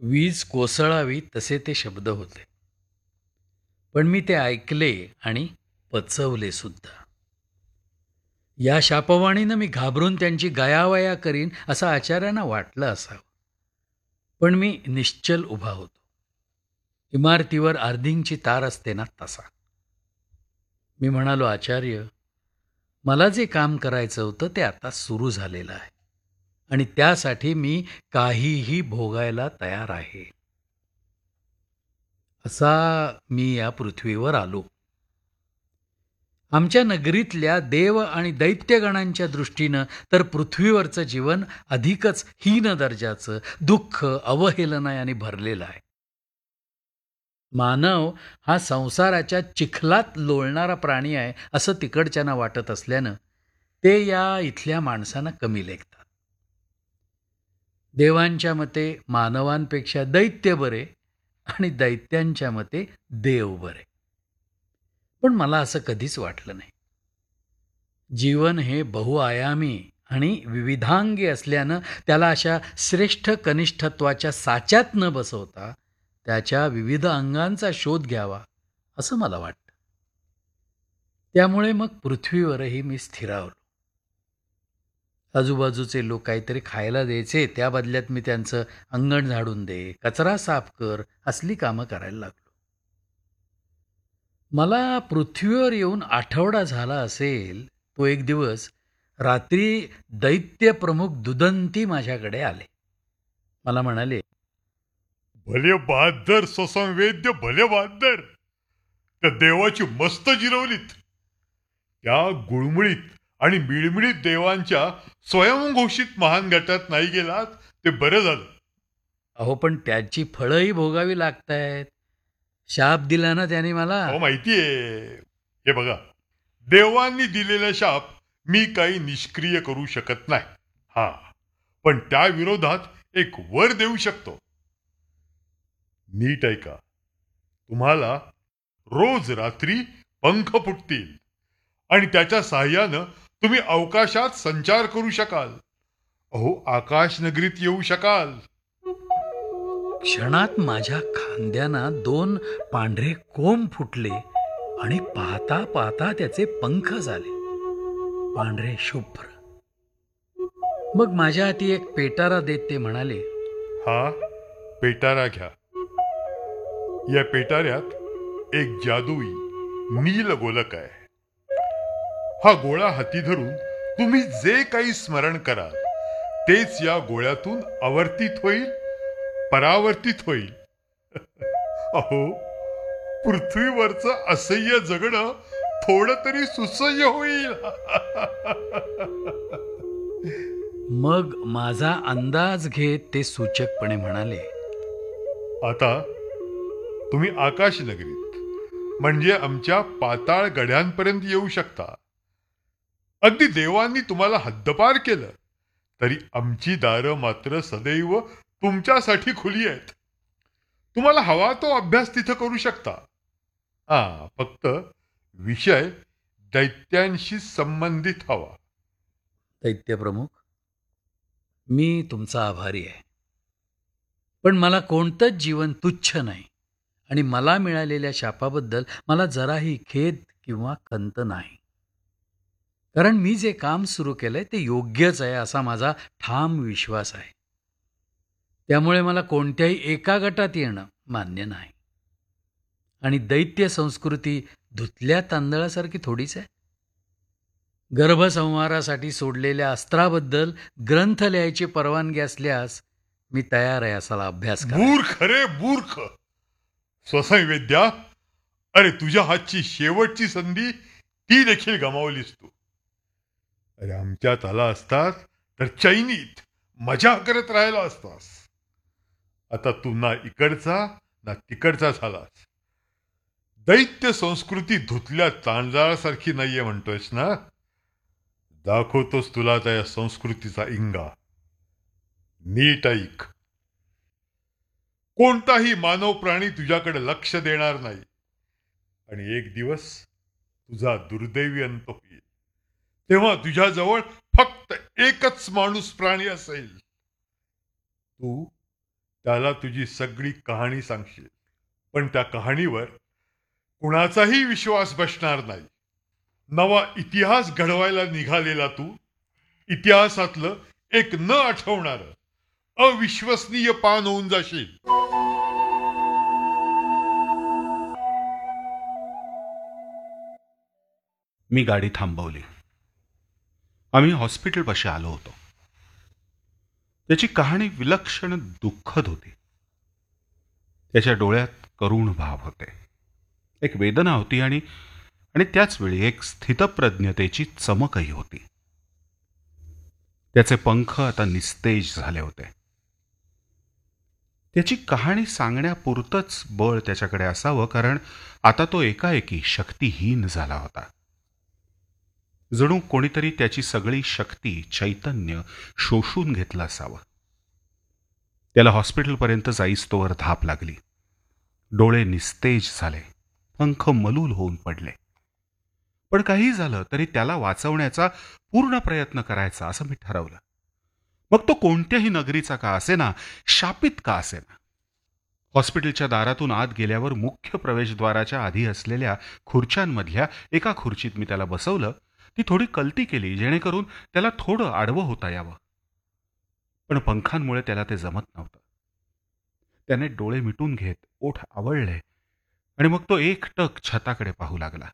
वीज कोसळावी तसे ते शब्द होते. पण मी ते ऐकले आणि पचवले सुद्धा. या शापवाणीनं मी घाबरून त्यांची गयावया करीन असं आचार्यांना वाटलं असावं. पण मी निश्चल उभा होतो. इमारतीवर अर्धिंगची तार असते ना तसा. मी म्हणालो, आचार्य, मला जे काम करायचं होतं ते आता सुरू झालेलं आहे आणि त्यासाठी मी काहीही भोगायला तयार आहे. असा मी या पृथ्वीवर आलो. आमच्या नगरीतल्या देव आणि दैत्यगणांच्या दृष्टीनं तर पृथ्वीवरचं जीवन अधिकच हीन दर्जाचं, दुःख, अवहेलनायाने भरलेलं आहे. मानव हा संसाराच्या चिखलात लोळणारा प्राणी आहे असं तिकडच्यांना वाटत असल्यानं ते या इथल्या माणसांना कमी लेखतात. देवांच्या मते मानवांपेक्षा दैत्य बरे आणि दैत्यांच्या मते देव बरे. पण मला असं कधीच वाटलं नाही. जीवन हे बहुआयामी आणि विविधांगी असल्यानं त्याला अशा श्रेष्ठ कनिष्ठत्वाच्या साच्यात न बसवता त्याच्या विविध अंगांचा शोध घ्यावा असं मला वाटतं. त्यामुळे मग पृथ्वीवरही मी स्थिरावलो. आजूबाजूचे लोक काहीतरी खायला द्यायचे, त्या बदल्यात मी त्यांचं अंगण झाडून दे, कचरा साफ कर, असली कामं करायला लागलो. मला पृथ्वीवर येऊन आठवडा झाला असेल, तो एक दिवस रात्री दैत्य प्रमुख दुदंती माझ्याकडे आले. मला म्हणाले, भले बहादर ससंवेद्य, भले बहादर. त्या देवाची मस्त जिरवलीत. त्या गुळमुळीत आणि मिळमिळीत देवांच्या स्वयंघोषित महान गटात नाही गेलात ते बरं झालं. अहो पण त्याची फळंही भोगावी लागतायत. शाप दिला ना त्याने मला. अहो माहितीये, हे बघा, देवांनी दिलेला शाप मी काही निष्क्रिय करू शकत नाही. हा, पण त्या विरोधात एक वर देऊ शकतो. नीट ऐका. तुम्हाला रोज रात्री पंख फुटतील आणि त्याच्या साह्यानं तुम्ही अवकाशात संचार करू शकाल. अहो, आकाश नगरीत येऊ शकाल. क्षणात माझ्या खांद्याना 2 पांढरे कोंब फुटले आणि पाहता पाहता त्याचे पंख झाले पांढरे शुभ्र. मग माझ्या हाती एक पेटारा देत ते म्हणाले, हा पेटारा घ्या. या पेटाऱ्यात एक जादुई नील गोलक आहे. हा गोळा हाती धरून तुम्ही जे काही स्मरण कराल तेच या गोळ्यातून आवर्तित होईल, परावर्तित होईल. अहो, पृथ्वीवरचं असह्य जगणं थोडं तरी सुसह्य होईल. मग माझा अंदाज घेत ते सूचकपणे म्हणाले, आता तुम्ही आकाश नगरीत म्हणजे आमच्या पाताळ गड्यांपर्यंत येऊ शकता. अगदी देवांनी तुम्हाला हद्दपार केलं तरी आमची दारं मात्र सदैव तुमच्यासाठी खुली आहेत. तुम्हाला हवा तो अभ्यास तिथं करू शकता. फक्त विषय दैत्यांशी संबंधित हवा. दैत्यप्रमुख, मी तुमचा आभारी आहे. पण मला कोणतंच जीवन तुच्छ नाही आणि मला मिळालेल्या शापाबद्दल मला जराही खेद किंवा खंत नाही. कारण मी जे काम सुरू केलंय ते योग्यच आहे असा माझा ठाम विश्वास आहे. त्यामुळे मला कोणत्याही एका गटात येणं मान्य नाही. आणि दैत्य संस्कृती धुतल्या तांदळासारखी थोडीच आहे. गर्भसंहारासाठी सोडलेल्या अस्त्राबद्दल ग्रंथ लिहायची परवानगी असल्यास मी तयार आहे असाला अभ्यास करा. मूर्ख रे मूर्ख. स्वसंवेद्या, अरे तुझ्या हातची शेवटची संधी ती देखील गमावलीस तू. अरे आमच्यात आला असतास तर चैनीत मजा करत राहिला असतास. आता तू ना इकडचा ना तिकडचा झालास. दैत्य संस्कृती धुतल्या तांदळासारखी नाहीये म्हणतोयस ना. दाखवतोस तुला त्या संस्कृतीचा इंगा. नीट ऐक. कोणताही मानव प्राणी तुझ्याकडे लक्ष देणार नाही आणि एक दिवस तुझा दुर्दैवी अंत होईल. तेव्हा तुझ्याजवळ फक्त एकच माणूस प्राणी असेल. तू त्याला तुझी सगळी कहाणी सांगशील. पण त्या कहाणीवर कुणाचाही विश्वास बसणार नाही. नवा इतिहास घडवायला निघालेला तू इतिहासातलं एक न आठवणारं अविश्वसनीय पान होऊन जाशील. मी गाडी थांबवली. आम्ही हॉस्पिटलपाशी आलो होतो. त्याची कहाणी विलक्षण दुःखद होती. त्याच्या डोळ्यात करुण भाव होते. एक वेदना होती आणि आणि त्याच वेळी एक स्थितप्रज्ञतेची चमकही होती. त्याचे पंख आता निस्तेज झाले होते. त्याची कहाणी सांगण्यापुरतंच बळ त्याच्याकडे असावं, कारण आता तो एकाएकी शक्तिहीन झाला होता. जणू कोणीतरी त्याची सगळी शक्ती, चैतन्य शोषून घेतलं असावं. त्याला हॉस्पिटलपर्यंत जाईस्तोवर धाप लागली. डोळे निस्तेज झाले, पंख मलूल होऊन पडले. पण काही झालं तरी त्याला वाचवण्याचा पूर्ण प्रयत्न करायचा असं मी ठरवलं. मग तो कोणत्याही नगरीचा का असेना, शापित का असेना. हॉस्पिटलच्या दारातून आत गेल्यावर मुख्य प्रवेशद्वाराच्या आधी असलेल्या खुर्च्यांमधल्या एका खुर्चीत मी त्याला बसवलं. ती थोडी कलती केली जेणेकरून त्याला थोडं आडवं होता यावं. पण पंखांमुळे त्याला ते जमत नव्हतं. त्याने डोळे मिटून घेत ओठ आवळले आणि मग तो एकटक छताकडे पाहू लागला.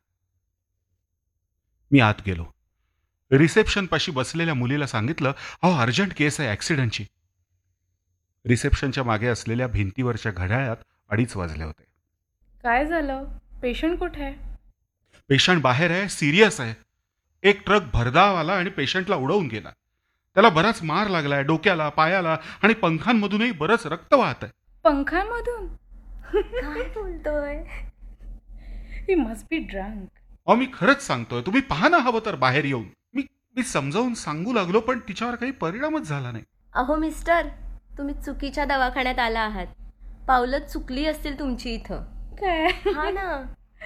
मी आत गेलो. रिसेप्शनपाशी बसलेल्या मुलीला सांगितलं, अहो अर्जंट केस आहे ॲक्सिडेंटची. रिसेप्शनच्या मागे असलेल्या भिंतीवरच्या घड्याळात 2:30 वाजले होते. काय झालं? पेशंट कुठे आहे? पेशंट बाहेर आहे, सिरियस आहे. एक ट्रक भरधाव आला आणि पेशंटला उडवून गेला. त्याला बराच मार लागलाय, डोक्याला, पायाला आणि पंखांमधूनही बरंच रक्त वाहत आहे. पंखांमधून? काय बोलतोय? He must be drunk. अहो मी खरंच सांगतोय, तुम्ही पहा ना हवं तर बाहेर येऊन. मी मी समजावून सांगू लागलो पण तिच्यावर काही परिणामच झाला नाही. अहो मिस्टर, तुम्ही चुकीच्या दवाखान्यात आला आहात. पावलं चुकली असतील तुमची इथं. काय? हा ना.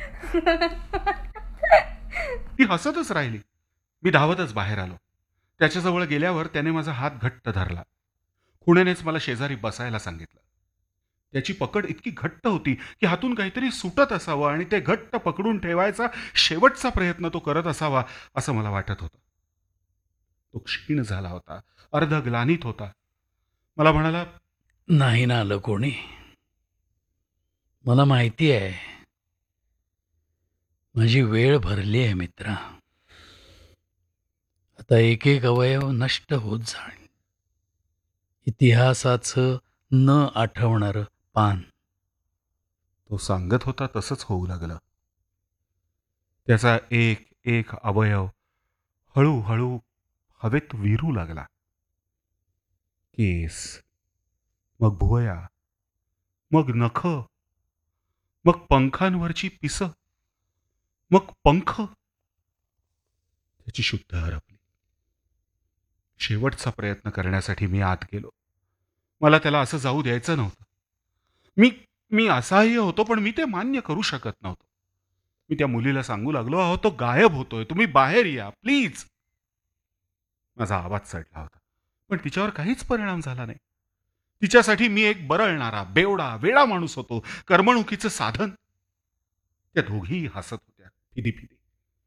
ती हसतच राहिली. मी धावतच बाहेर आलो. त्याच्याजवळ गेल्यावर त्याने माझा हात घट्ट धरला. खुण्यानेच मला शेजारी बसायला सांगितलं. त्याची पकड इतकी घट्ट होती की हातून काहीतरी सुटत असावं आणि ते घट्ट पकडून ठेवायचा शेवटचा प्रयत्न तो करत असावा असं मला वाटत होतं. तो क्षीण झाला होता, अर्धग्लानीत होता. मला म्हणाला, नाही ना आलं कोणी. मला माहिती आहे, माझी वेळ भरली आहे मित्रा. आता एक एक अवयव नष्ट होत जाईल. इतिहासाचं न आठवणारं पान. तो सांगत होता तसंच होऊ लागलं. त्याचा एक एक अवयव हळूहळू हवेत विरू लागला. केस, मग भुवया, मग नख, मग पंखांवरची पिस, मग पंख. त्याची शुद्ध हरपली. शेवटचा प्रयत्न करण्यासाठी मी आत गेलो. मला त्याला असं जाऊ द्यायचं नव्हतं. मी असहाय्य होतो, पण मी ते मान्य करू शकत नव्हतो. मी त्या मुलीला सांगू लागलो, अहो तो गायब होतोय, तुम्ही बाहेर या प्लीज. माझा आवाज चढला होता, पण तिच्यावर काहीच परिणाम झाला नाही. तिच्यासाठी मी एक बरळणारा, बेवडा, वेडा माणूस होतो, करमणुकीचं साधन. त्या दोघीही हसत होत्या, फिदी फिदी.